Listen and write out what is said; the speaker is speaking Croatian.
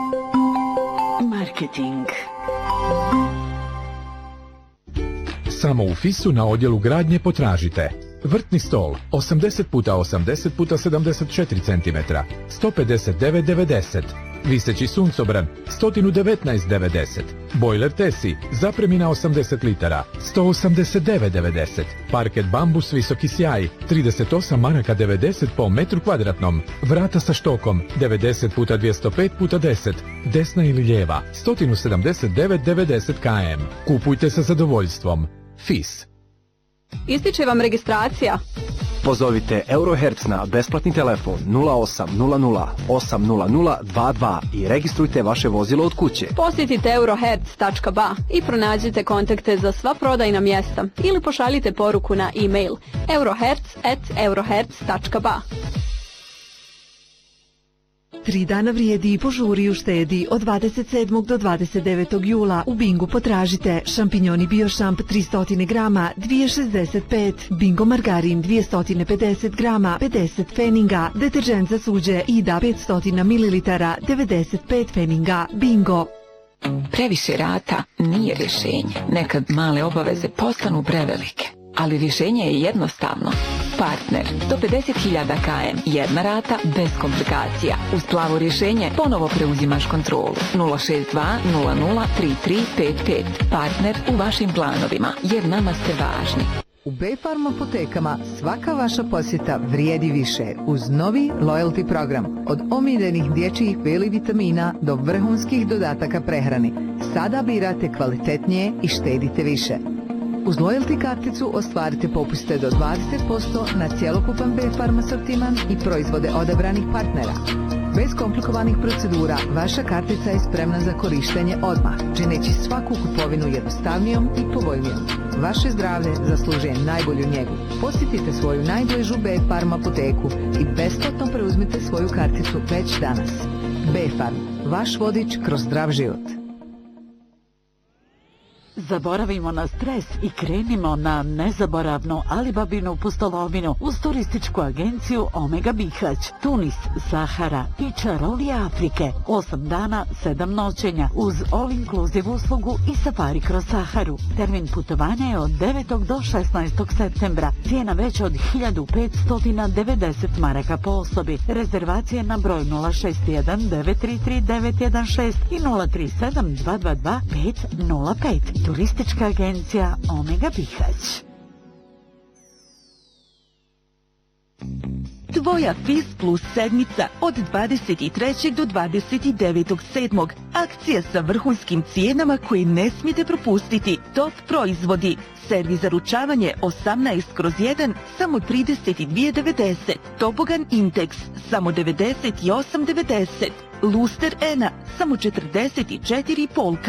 Marketing. Samo u FIS-u na odjelu gradnje potražite vrtni stol 80 x 80 x 74 cm 159,90, viseći suncobran 119,90, bojler Tesi zapremina 80 litara 189,90, parket bambus visoki sjaj 38 maraka 90 po metru kvadratnom, vrata sa štokom 90 x 205 x 10, desna ili lijeva 179,90 km. Kupujte sa zadovoljstvom. FIS. Ističe vam registracija? Pozovite Eurohertz na besplatni telefon 0800 800 22 i registrujte vaše vozilo od kuće. Posjetite eurohertz.ba i pronađite kontakte za sva prodajna mjesta ili pošaljite poruku na e-mail eurohertz@eurohertz.ba. 3 dana vrijedi i požuri i uštedi od 27. do 29. jula. U Bingu potražite šampinjoni Biošamp 300 grama 2,65, Bingo margarin 250 grama 50 pfeninga, deterđent za suđe Ida 500 ml 95 pfeninga. Bingo. Previše rata nije rješenje. Nekad male obaveze postanu prevelike. Ali rješenje je jednostavno. Partner, do 50.000 km, jedna rata, bez komplikacija. Uz plavo rješenje ponovo preuzimaš kontrolu. 062 00 3355. Partner u vašim planovima, jer nama ste važni. U B-Farm apotekama svaka vaša posjeta vrijedi više uz novi loyalty program. Od omiljenih dječjih B vitamina do vrhunskih dodataka prehrani. Sada birate kvalitetnije i štedite više. Uz loyalty karticu ostvarite popuste do 20% na cjelokupan B-Farm asortiman i proizvode odabranih partnera. Bez komplikovanih procedura, vaša kartica je spremna za korištenje odmah, čineći svaku kupovinu jednostavnijom i povoljnijom. Vaše zdravlje zaslužuje najbolju njegu. Posjetite svoju najbližu B-Farm apoteku i besplatno preuzmite svoju karticu već danas. B-Farm, vaš vodič kroz zdrav život. Zaboravimo na stres i krenimo na nezaboravnu Alibabinu pustolovinu uz turističku agenciju Omega Bihać, Tunis, Sahara i čarolije Afrike. 8 dana, 7 noćenja uz all-inclusive uslugu i safari kroz Saharu. Termin putovanja je od 9. do 16. septembra. Cijena veća od 1590 maraka po osobi. Rezervacije na broj 061 933 916 i 037 222 505. Turistička agencija Omega Bihać. Tvoja FIS Plus sedmica od 23. do 29.7. Akcija sa vrhunskim cijenama koje ne smijete propustiti. Top proizvodi. Servis za ručavanje 18/1 samo 32,90. Tobogan Intex samo 98,90. Luster Ena samo 44,5.